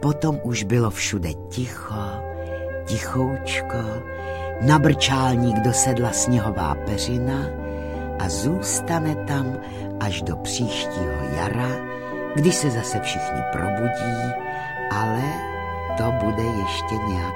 potom už bylo všude ticho, tichoučko, na brčálník dosedla sněhová peřina a zůstane tam až do příštího jara, kdy se zase všichni probudí, ale to bude ještě nějak